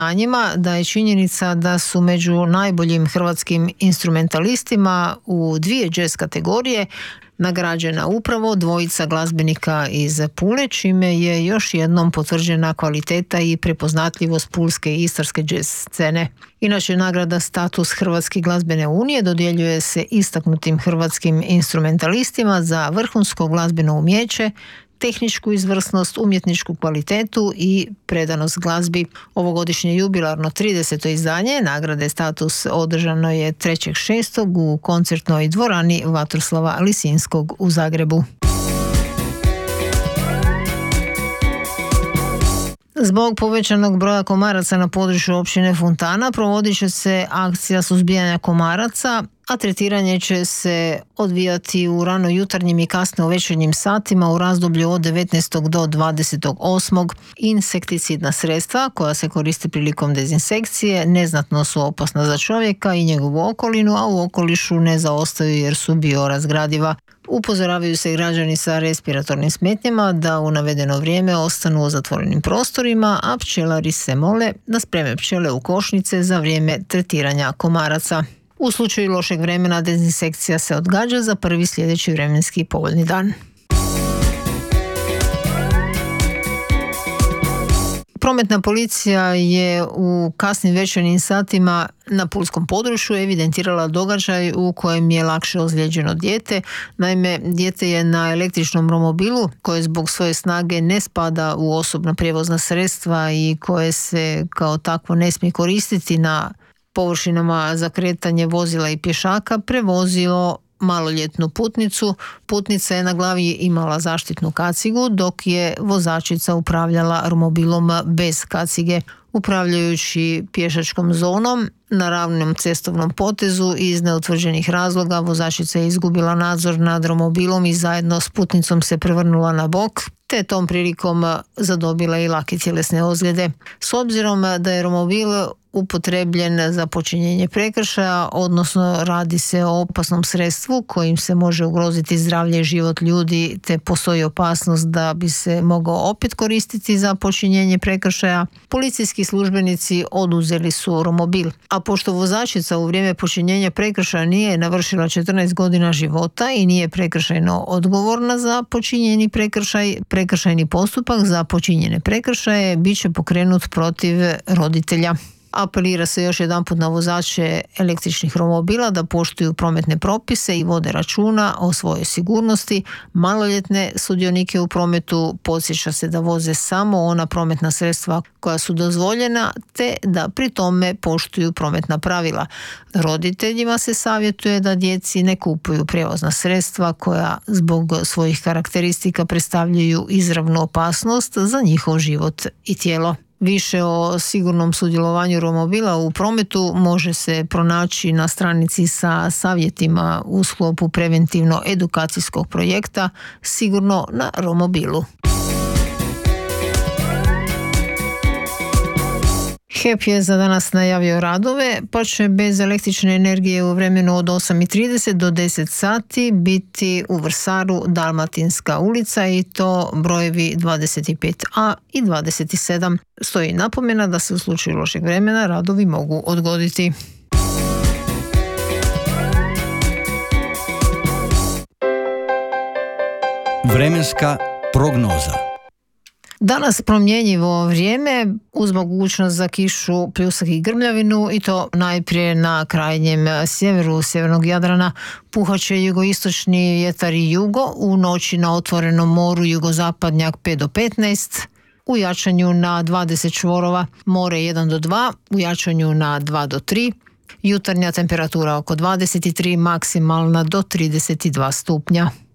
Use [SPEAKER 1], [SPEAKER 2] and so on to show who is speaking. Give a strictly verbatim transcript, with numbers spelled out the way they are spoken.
[SPEAKER 1] A njima da je činjenica da su među najboljim hrvatskim instrumentalistima u dvije jazz kategorije nagrađena upravo dvojica glazbenika iz Pule, čime je još jednom potvrđena kvaliteta i prepoznatljivost pulske i istarske jazz scene. Inače, nagrada Status Hrvatske glazbene unije dodjeljuje se istaknutim hrvatskim instrumentalistima za vrhunsko glazbeno umijeće, tehničku izvrsnost, umjetničku kvalitetu i predanost glazbi. Ovogodišnje jubilarno trideseto izdanje nagrade Status održano je trećeg šestog u koncertnoj dvorani Vatroslava Lisinskog u Zagrebu. Zbog povećanog broja komaraca na području općine Fontana provodit će se akcija suzbijanja komaraca, a tretiranje će se odvijati u rano jutarnjim i kasno večernjim satima u razdoblju od devetnaestog do dvadesetog osmog Insekticidna sredstva koja se koriste prilikom dezinsekcije neznatno su opasna za čovjeka i njegovu okolinu, a u okolišu ne zaostaju jer su biorazgradiva. Upozoravaju se građani sa respiratornim smetnjama da u navedeno vrijeme ostanu u zatvorenim prostorima, a pčelari se mole da spreme pčele u košnice za vrijeme tretiranja komaraca. U slučaju lošeg vremena dezinsekcija se odgađa za prvi sljedeći vremenski povoljni dan. Prometna policija je u kasnim večernjim satima na pulskom području evidentirala događaj u kojem je lakše ozlijeđeno dijete. Naime, dijete je na električnom romobilu koje zbog svoje snage ne spada u osobna prijevozna sredstva i koje se kao takvo ne smije koristiti na površinama za kretanje vozila i pješaka, prevozilo maloljetnu putnicu. Putnica je na glavi imala zaštitnu kacigu, dok je vozačica upravljala romobilom bez kacige. Upravljajući pješačkom zonom na ravnom cestovnom potezu iz neutvrđenih razloga vozačica je izgubila nadzor nad romobilom i zajedno s putnicom se prevrnula na bok, te tom prilikom zadobila i lake tjelesne ozljede. S obzirom da je romobil upotrebljen za počinjenje prekršaja, odnosno radi se o opasnom sredstvu kojim se može ugroziti zdravlje i život ljudi, te postoji opasnost da bi se mogao opet koristiti za počinjenje prekršaja, policijski službenici oduzeli su romobil. A pošto vozačica u vrijeme počinjenja prekršaja nije navršila četrnaest godina života i nije prekršajno odgovorna za počinjeni prekršaj, prekršajni postupak za počinjene prekršaje bit će pokrenut protiv roditelja. Apelira se još jedanput na vozače električnih romobila da poštuju prometne propise i vode računa o svojoj sigurnosti. Maloljetne sudionike u prometu podsjeća se da voze samo ona prometna sredstva koja su dozvoljena, te da pri tome poštuju prometna pravila. Roditeljima se savjetuje da djeci ne kupuju prijevozna sredstva koja zbog svojih karakteristika predstavljaju izravnu opasnost za njihov život i tijelo. Više o sigurnom sudjelovanju romobila u prometu može se pronaći na stranici sa savjetima u sklopu preventivno-edukacijskog projekta Sigurno na romobilu. H E P je za danas najavio radove, pa će bez električne energije u vremenu od osam i trideset do deset sati biti u Vrsaru Dalmatinska ulica i to brojevi dvadeset pet a i dvadeset sedam. Stoji napomena da se u slučaju lošeg vremena radovi mogu odgoditi.
[SPEAKER 2] Vremenska prognoza.
[SPEAKER 1] Danas promjenjivo vrijeme uz mogućnost za kišu, pljusak i grmljavinu i to najprije na krajnjem sjeveru sjevernog Jadrana. Puhaće jugoistočni vjetar i jugo, u noći na otvorenom moru jugozapadnjak pet do petnaest, u jačanju na dvadeset čvorova, more jedan do dva, u jačanju na dva do tri, jutarnja temperatura oko dvadeset tri, maksimalna do trideset dva stupnja.